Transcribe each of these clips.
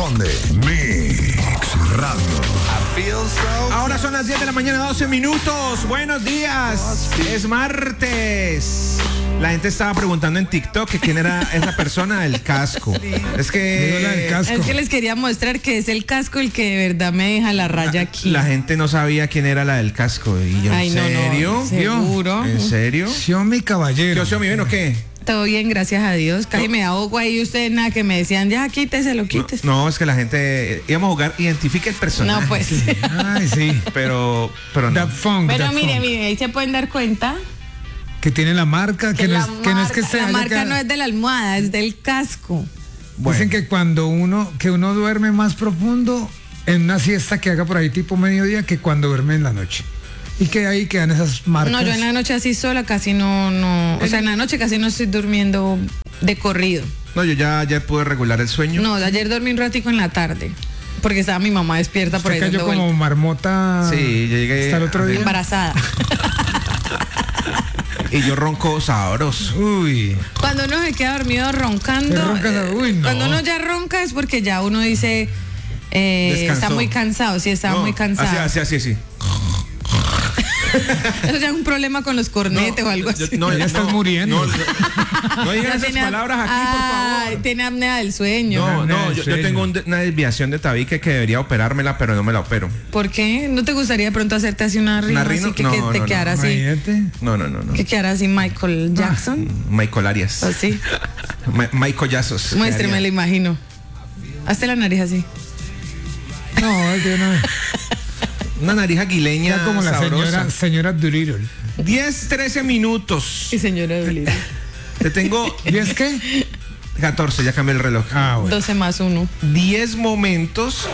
responde. Mix Radio. Ahora son las 10 de la mañana, 12 minutos. Buenos días. Es martes. La gente estaba preguntando en TikTok que quién era esa persona del casco. Es que les quería mostrar que es el casco el que de verdad me deja la raya aquí. La gente no sabía quién era la del casco. Y yo, Ay, ¿en serio? No, ¿seguro? ¿En serio? Xiomi caballero. Xiomi, ¿ven o qué? Todo bien, gracias a Dios. Casi me ahogo ahí. Ustedes nada que me decían, ya quíteselo. No, es que la gente íbamos a jugar, identifica el personaje. No, pues. Sí. Ay, sí. Pero no. Pero mire, ahí se pueden dar cuenta que tiene la marca, que no es que sea. La marca no es de la almohada, es del casco. Bueno. Dicen que cuando uno duerme más profundo en una siesta que haga por ahí tipo mediodía que cuando duerme en la noche. Y que ahí quedan esas marcas. No, yo en la noche así sola casi no. O sea, en la noche casi no estoy durmiendo de corrido. No, yo ya pude regular el sueño. No, ayer dormí un ratico en la tarde. Porque estaba mi mamá despierta por ahí. Cayó como vuelta. Marmota. Sí, yo llegué. Hasta el otro día. Embarazada. Y yo ronco sabroso. Uy. Cuando uno se queda dormido roncando. Uy, no. Cuando uno ya ronca es porque ya uno dice. Está muy cansado. Sí, estaba muy cansado. Así. Eso ya es un problema con los cornetes o algo así. Ya estás muriendo. No digan esas palabras aquí, por favor. Tiene apnea del sueño. Yo tengo una desviación de tabique que debería operármela, pero no me la opero. ¿Por qué? ¿No te gustaría de pronto hacerte así una rino? Así que te quedara así. No. Que quedara así Michael Jackson. Michael Arias. Así. Michael Yazos. Muéstreme, lo imagino. Hazte la nariz así. No, yo no. Una nariz aguileña ya como la sabrosa. señora Doolittle. 10-13 minutos. Y señora Doolittle. Te tengo... ¿10 qué? 14, ya cambié el reloj. Bueno. 12 más 1. 10 momentos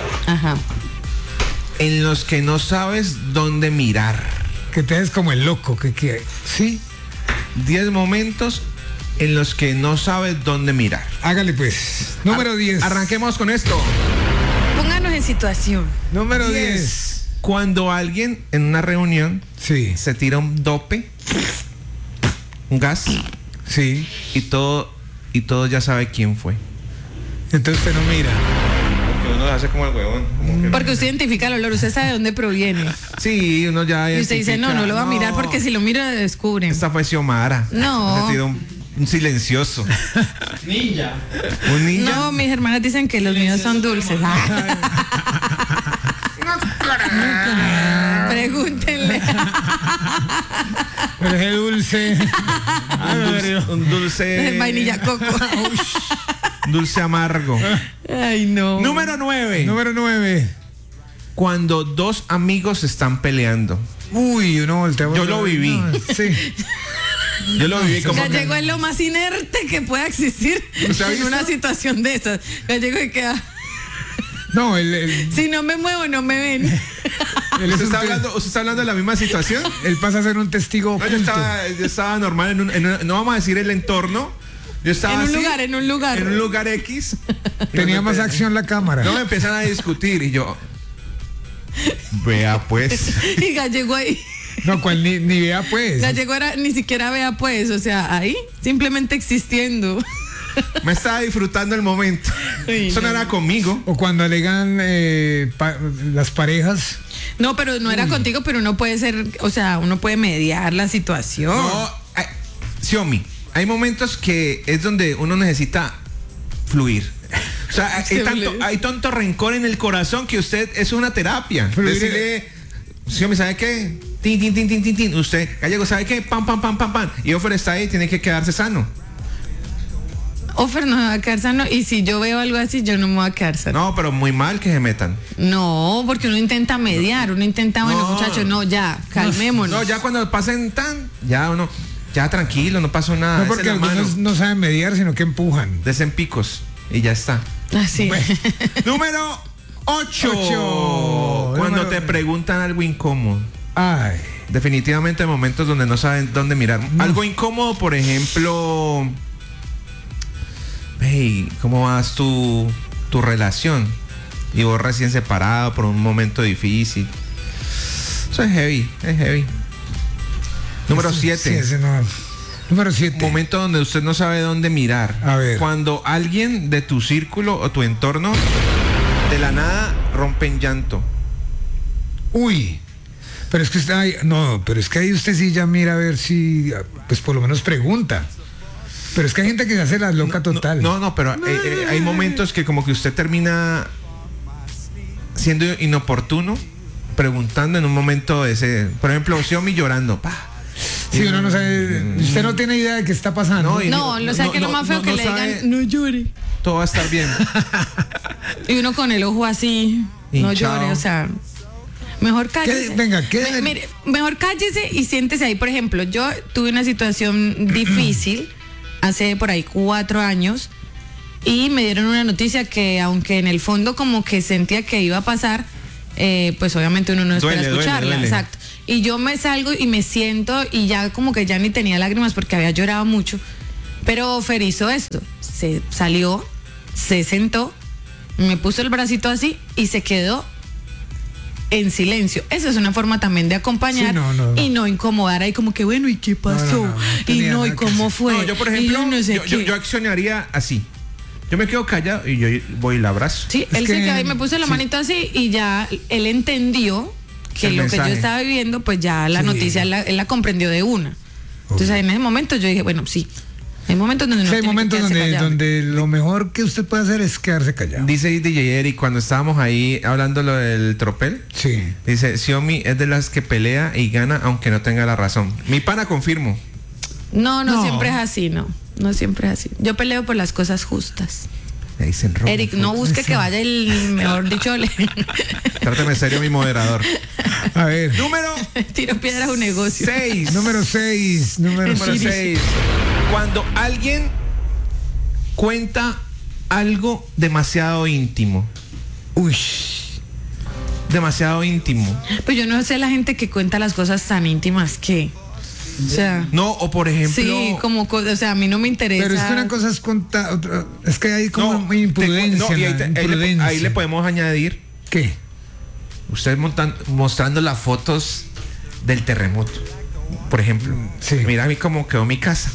en los que no sabes dónde mirar. Que te des como el loco. ¿Sí? 10 momentos en los que no sabes dónde mirar. Hágale pues. Número 10. Arranquemos con esto. Pónganos en situación. Número 10. Cuando alguien en una reunión se tira un dope, un gas, y todo ya sabe quién fue. Entonces usted no mira. Porque uno hace como el huevón. Porque usted identifica el olor, usted sabe de dónde proviene. Sí, uno ya y usted dice, no lo va a mirar porque si lo mira descubren. Esta fue Xiomara. No. Se tiró un silencioso. Ninja. ¿Un ninja? No, mis hermanas dicen que los míos son dulces. Pregúntenle. Pero es dulce. Un dulce. Vainilla coco. Dulce amargo. Ay, no. Número 9. Cuando dos amigos están peleando. Uy, uno voltea. Yo lo viví. Sí. Yo lo viví como. Gallego es lo más inerte que pueda existir en una situación de esas. Gallego se queda. No, si no me muevo, no me ven. ¿Usted está hablando de la misma situación? Él pasa a ser un testigo. No, yo estaba normal no vamos a decir el entorno. Yo estaba en un lugar X. Tenía más acción la cámara. No, me empiezan a discutir y yo. Vea pues. Y Gallego ahí. No, cual ni vea pues. Gallego era ni siquiera vea pues, o sea, ahí simplemente existiendo. Me estaba disfrutando el momento. Eso no era conmigo. O cuando alegan las parejas. No, pero no era contigo, pero uno puede ser, o sea, uno puede mediar la situación. No, Xiomi, hay momentos que es donde uno necesita fluir. O sea, hay tanto rencor en el corazón que usted es una terapia. Fluir. Decirle, Xiomi, ¿sabe qué? Tin. Usted, Gallego, ¿sabe qué? Pam. Y Ofer está ahí, tiene que quedarse sano. Ofer no me va a quedar sano y si yo veo algo así yo no me voy a quedar sano. No, pero muy mal que se metan. No, porque uno intenta mediar, uno intenta, bueno, muchachos, no, ya, calmémonos. No, ya cuando pasen ya uno, ya tranquilo, no pasó nada. No, porque algunos no saben mediar, sino que empujan. Desen picos y ya está. Así. Bueno, número 8. Cuando te preguntan algo incómodo. Ay. Definitivamente momentos donde no saben dónde mirar. Algo incómodo, por ejemplo... Hey, ¿cómo vas tu relación? Y vos recién separado por un momento difícil. Eso es heavy. Número 7. Sí, Número 7. Momento donde usted no sabe dónde mirar. A ver. Cuando alguien de tu círculo o tu entorno de la nada rompe en llanto. Uy. Pero es que usted pero es que ahí usted sí ya mira a ver si, pues por lo menos pregunta. Pero es que hay gente que se hace la loca total. No, pero hay momentos que como que usted termina siendo inoportuno, preguntando en un momento ese, por ejemplo, Xiaomi llorando. Sí, uno no sabe, usted no tiene idea de qué está pasando. No, o sea, que lo más feo que le digan, no llore. Todo va a estar bien. Y uno con el ojo así, no llore, o sea, mejor cállese. Mire, mejor cállese y siéntese ahí. Por ejemplo, yo tuve una situación difícil hace por ahí 4 años y me dieron una noticia que, aunque en el fondo como que sentía que iba a pasar, pues obviamente uno no espera escucharla. Duele. Exacto. Y yo me salgo y me siento y ya como que ya ni tenía lágrimas porque había llorado mucho. Pero Fer hizo esto. Se salió, se sentó, me puso el bracito así y se quedó en silencio. Esa es una forma también de acompañar y no incomodar ahí como que bueno, ¿y qué pasó? Y cómo fue. No, yo por ejemplo, yo accionaría así. Yo me quedo callado y yo voy y la abrazo. Sí, él se quedó ahí, me puse la manito así y ya él entendió que lo que yo estaba viviendo, pues ya la noticia él la comprendió de una. Entonces en ese momento yo dije, bueno, sí. Hay momentos donde hay momentos donde lo mejor que usted puede hacer es quedarse callado. Dice DJ Eric, cuando estábamos ahí hablando lo del tropel, dice, Xiaomi es de las que pelea y gana aunque no tenga la razón. Mi pana confirmo. No siempre es así, no siempre es así. Yo peleo por las cosas justas. Me dicen rojo. Eric, no busque que vaya el mejor dicho. Trátame serio, mi moderador. A ver. Tiro piedras a un negocio. 6. Número 6. Cuando alguien cuenta algo demasiado íntimo. Uy. Demasiado íntimo. Pues yo no sé la gente que cuenta las cosas tan íntimas que... O sea, no, o por ejemplo... Sí, como, o sea, a mí no me interesa. Pero es que una cosa es contar, es que hay como imprudencia. Ahí le podemos añadir... ¿Qué? Usted mostrando las fotos del terremoto, por ejemplo. Sí. Mira a mí cómo quedó mi casa.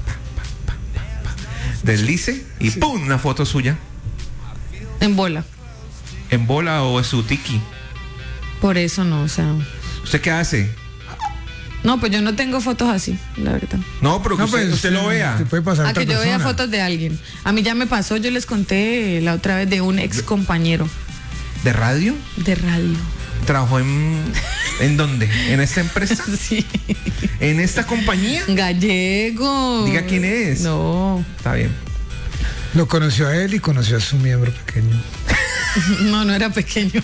Deslice y ¡pum! Una foto suya. En bola. En bola o su tiki. Por eso no, o sea... ¿Usted qué hace? No, pues yo no tengo fotos así, la verdad. No, pero que usted lo vea. Puede pasar que yo vea fotos de alguien. A mí ya me pasó, yo les conté la otra vez de un ex compañero. ¿De radio? De radio. ¿Trabajó en dónde? ¿En esta empresa? Sí. ¿En esta compañía? Gallego. Diga quién es. No. Está bien. Lo conoció a él y conoció a su miembro pequeño. No era pequeño.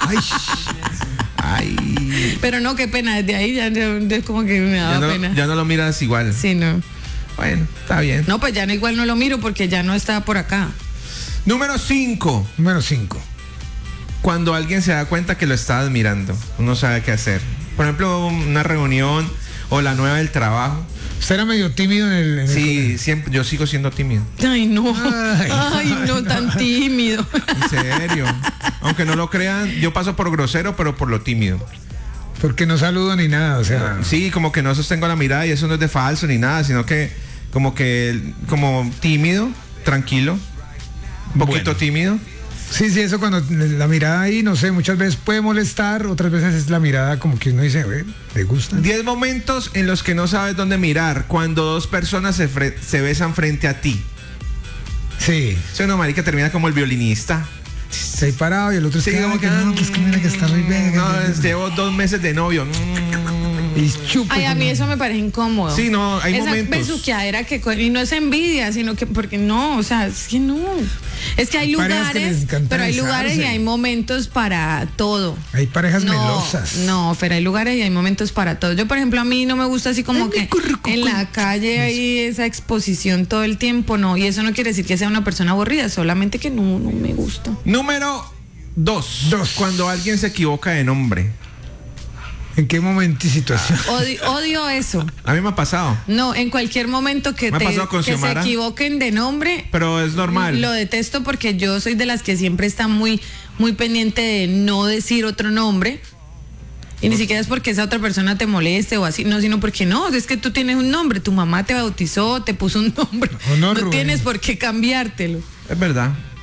Ay. Pero no, qué pena, desde ahí ya es como que me daba pena. Ya no lo miras igual. Sí, no. Bueno, está bien. No, pues ya no, igual no lo miro porque ya no está por acá. Número 5. Cuando alguien se da cuenta que lo está admirando, uno sabe qué hacer. Por ejemplo, una reunión o la nueva del trabajo. ¿Usted era medio tímido en el Sí, siempre, yo sigo siendo tímido. Ay, no. Ay, no, tan tímido. En serio. Aunque no lo crean, yo paso por grosero, pero por lo tímido. Porque no saludo ni nada, o sea. Sí, como que no sostengo la mirada y eso no es de falso ni nada, sino que como tímido, tranquilo, un poquito tímido. Sí, eso cuando la mirada ahí, no sé, muchas veces puede molestar, otras veces es la mirada como que uno dice, ¿le gusta? 10 momentos en los que no sabes dónde mirar cuando dos personas se besan frente a ti. Sí. Soy una marica termina como el violinista. Se ha parado y el otro sí, como que no, pues que mira que está muy bien. No, llevo 2 meses de novio. Y chupa. Ay, a mí eso me parece incómodo. Sí, no, hay momentos. Esa besuqueadera y no es envidia, sino que porque no, o sea, es que no. Es que hay lugares, pero hay lugares y hay momentos para todo. Hay parejas melosas. No, pero hay lugares y hay momentos para todo. Yo, por ejemplo, a mí no me gusta así como que en la calle hay esa exposición todo el tiempo, no. Y eso no quiere decir que sea una persona aburrida, solamente que no me gusta. Número 2. Cuando alguien se equivoca de nombre. ¿En qué momento y situación? Odio eso. A mí me ha pasado. No, en cualquier momento que se equivoquen de nombre. Pero es normal. Lo detesto porque yo soy de las que siempre está muy, muy pendiente de no decir otro nombre. Y ni siquiera es porque esa otra persona te moleste o así, no, sino porque no, es que tú tienes un nombre, tu mamá te bautizó, te puso un nombre. No tienes por qué cambiártelo. Es verdad.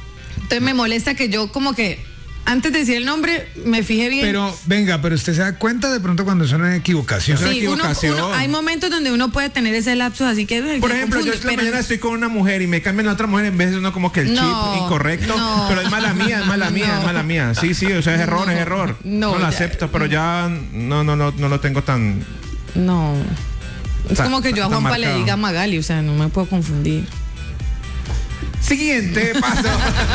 Entonces me molesta que yo como que antes de decir el nombre me fijé bien. Pero venga, pero usted se da cuenta de pronto cuando es una equivocación. una Sí, equivocación. hay momentos donde uno puede tener ese lapso, así que Por que ejemplo, yo confunde, esta pero- mañana estoy con una mujer y me cambian a otra mujer, en vez de uno como que el No, chip incorrecto, no. pero es mala mía, es mala mía, No. es mala mía. Sí, sí, o sea, es error, es error. No, lo ya. acepto, pero ya no lo tengo tan... No. Es Está- como que yo a está Juanpa le marcado. diga Magali, o sea, no me puedo confundir. Siguiente paso.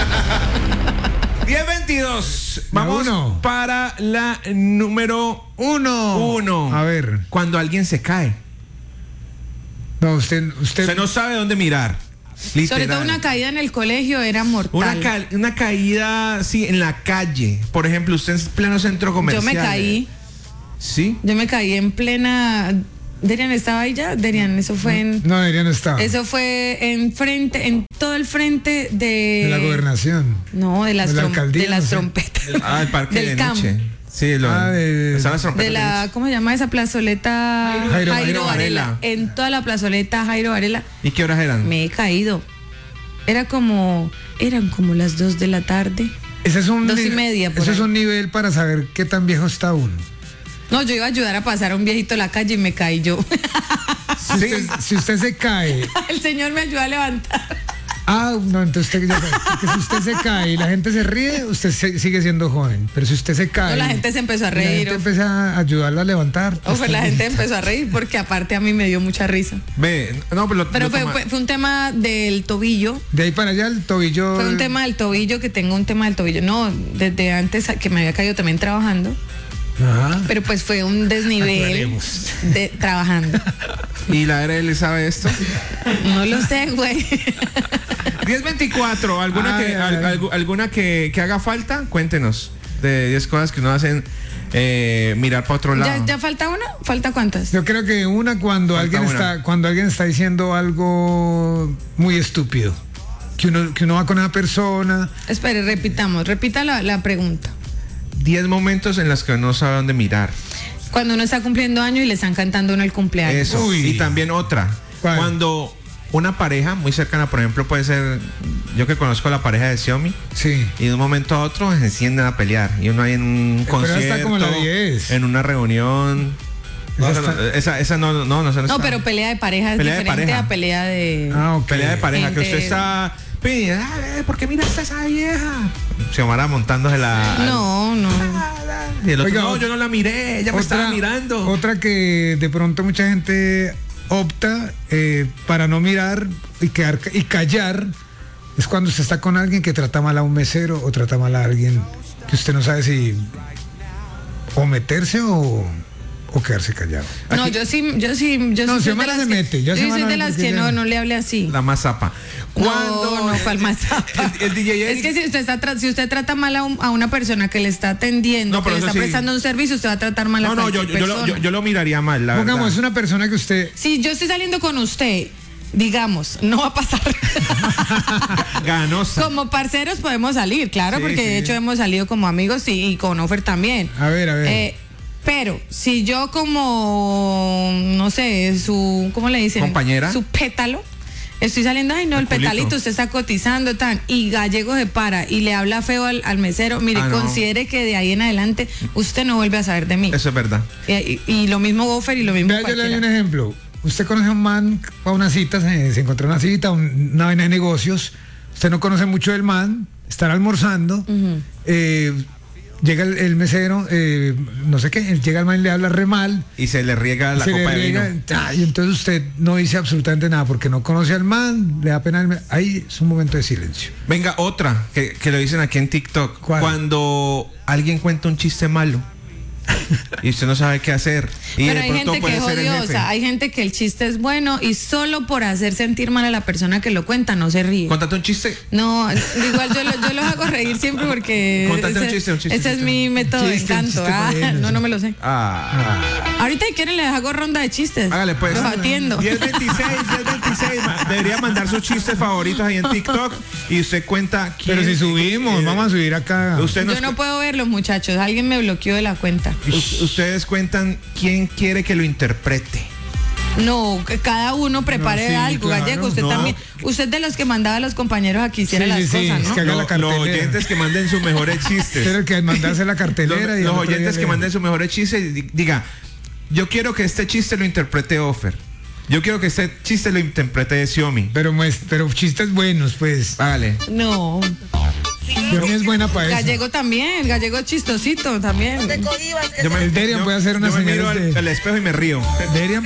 10:22. Vamos uno. para la número uno. A ver. Cuando alguien se cae. No, usted. Usted no sabe dónde mirar. Sobre todo Literal. una caída en el colegio era mortal. Una caída, sí, en la calle. Por ejemplo, usted en pleno centro Yo comercial. me caí. ¿Sí? Yo me caí en plena. Derian estaba ahí ya. Derian, eso fue en. No, Adrián no estaba. Eso fue en todo el frente de. De la gobernación. No, de las, De la alcaldía, de las no sé. trompetas. Ah, el parque Del de camp. noche. Sí, están las trompetas De la, ¿cómo se llama esa plazoleta? Jairo Varela. En toda la plazoleta Jairo Varela ¿Y qué horas eran? me he caído. Eran como las 2 de la tarde. Ese es un 2:30 por Eso es ahí. un nivel para saber qué tan viejo está uno. No, yo iba a ayudar a pasar a un viejito a la calle y me caí yo. Si usted se cae. El señor me ayudó a levantar. No, entonces porque si usted se cae y la gente se ríe, usted sigue siendo joven. Pero si usted se cae. No, la gente se empezó a y reír. La gente empieza a ayudarlo a levantar. O fue la gente empezó a reír porque aparte a mí me dio mucha risa. Ve, no, Pero fue un tema del tobillo. De ahí para allá el tobillo. Fue un tema del tobillo, que tengo un tema del tobillo. No, desde antes que me había caído también trabajando. Ajá. Pero pues fue un desnivel Aclaremos. de trabajando. ¿Y la RL sabe esto? No lo sé, güey. 10:24. Ay. ¿Alguna que haga falta? Cuéntenos. De 10 cosas que uno hacen mirar para otro lado. ¿Ya falta una? ¿Falta cuántas? Yo creo que cuando Falta alguien está diciendo algo muy estúpido. Que uno va con una persona. Espere, repita la pregunta. 10 momentos en los que no sabe dónde mirar. Cuando uno está cumpliendo años y le están cantando uno el cumpleaños. Eso. Uy. Y también otra. ¿Cuál? Cuando una pareja muy cercana, por ejemplo, puede ser, yo que conozco la pareja de Xiaomi, Sí. y de un momento a otro se encienden a pelear. Y uno ahí en un Pero concierto, está como la 10. en una reunión. No, esa no. No, está. pero pelea de pareja es Pelea de diferente pareja. a pelea de. Ok. Pelea de pareja, que Gente- usted está. ¿Por qué miraste a esa vieja? Xiomara montándose la. No. Y el otro, Oiga, no, yo no la miré, ella me estaba mirando. Otra que de pronto mucha gente opta para no mirar y callar es cuando usted está con alguien que trata mal a un mesero o trata mal a alguien que usted no sabe si o meterse o quedarse callado. No, yo sí No, soy de Xiomara las se que, mete, yo ya soy Xiomara de las porque que ya- no le hable así. La más zapa. No, ¿cuál más? El DJ Es que si usted trata mal a una persona que le está atendiendo, No, que pero le eso está sí. prestando un servicio, usted va a tratar mal a No, cualquier persona. yo lo miraría mal, la Pongamos, es verdad. una persona que usted Si yo estoy saliendo con usted, digamos, no va a pasar. Ganosa. Como parceros podemos salir, claro, Sí, porque sí. de hecho hemos salido como amigos y con Offer también. a ver. Pero si yo como, no sé, ¿cómo le dicen? Compañera. Su pétalo. Estoy saliendo, ay no, el culito. petalito, usted está cotizando, tan, y Gallego se para y le habla feo al mesero, mire, Ah, no. considere que de ahí en adelante usted no vuelve a saber de mí. Eso es verdad. Y lo mismo Offer y lo mismo Vea, yo le doy un cualquiera. ejemplo. Usted conoce a un man para una cita, se encontró una cita, una vaina de negocios. Usted no conoce mucho del man, están almorzando. Llega el mesero, no sé qué, llega el man y le habla re mal. Y se le riega la se copa le de vino. riega, y entonces usted no dice absolutamente nada porque no conoce al man, le da pena. Ahí es un momento de silencio. Venga, otra que lo dicen aquí en TikTok. ¿Cuál? Cuando alguien cuenta un chiste malo y usted no sabe qué hacer. Y Pero de hay pronto gente que puede es ser el jefe. odiosa, hay gente que el chiste es bueno y solo por hacer sentir mal a la persona que lo cuenta no se ríe. Contate un chiste. No, igual yo los hago reír siempre porque Contate un chiste. ese es mi método de Chiste, encanto. un chiste No me lo sé. Ahorita si quieren les hago ronda de chistes. Hágale pues. Los atiendo. 1026. Debería mandar sus chistes favoritos ahí en TikTok y usted cuenta quién. Pero si subimos, vamos a subir acá. Usted nos Yo no puedo verlos, muchachos. Alguien me bloqueó de la cuenta. Ustedes cuentan quién quiere que lo interprete. No, que cada uno prepare No, sí, algo, claro. Gallego. Usted No. también. Usted de los que mandaba a los compañeros a que hicieran Sí, las sí, cosas, es ¿no? que haga la Los cartelera. oyentes que manden sus mejores chistes. Era el que mandarse la cartelera. y Los al otro día oyentes que le- manden sus mejores chistes y diga, yo quiero que este chiste lo interprete Offer. Yo quiero que este chiste lo interprete Xiaomi. Pero chistes buenos, pues. Hágale. No. Xiaomi es buena para eso. Gallego también, Gallego chistosito también. Yo El Derian puede hacer unas yo me miro señales de- al espejo y me río. Deberían